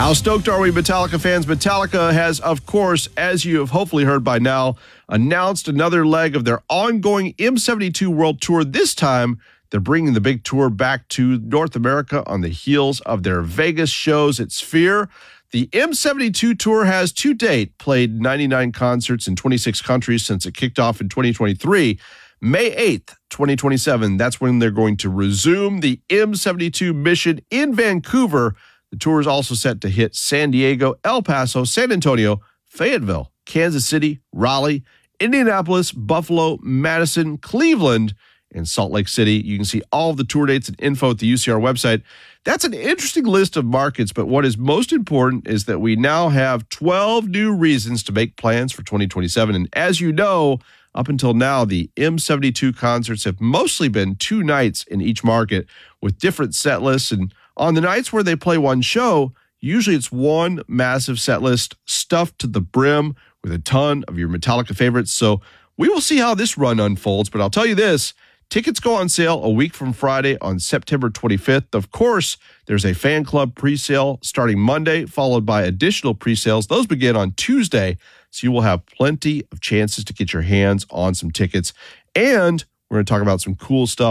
How stoked are we, Metallica fans? Metallica has, of course, as you have hopefully heard by now, announced another leg of their ongoing M72 World Tour. This time, they're bringing the big tour back to North America on the heels of their Vegas shows at Sphere. The M72 Tour has to date played 99 concerts in 26 countries since it kicked off in 2023. May 8th, 2027, that's when they're going to resume the M72 mission in Vancouver. The tour is also set to hit San Diego, El Paso, San Antonio, Fayetteville, Kansas City, Raleigh, Indianapolis, Buffalo, Madison, Cleveland, and Salt Lake City. You can see all of the tour dates and info at the UCR website. That's an interesting list of markets, but what is most important is that we now have 12 new reasons to make plans for 2027. And as you know, up until now, the M72 concerts have mostly been 2 nights in each market with different set lists. And on the nights where they play one show, usually it's one massive set list stuffed to the brim with a ton of your Metallica favorites. So we will see how this run unfolds, but I'll tell you this, tickets go on sale a week from Friday on September 25th. Of course, there's a fan club pre-sale starting Monday, followed by additional pre-sales. Those begin on Tuesday, so you will have plenty of chances to get your hands on some tickets. And we're going to talk about some cool stuff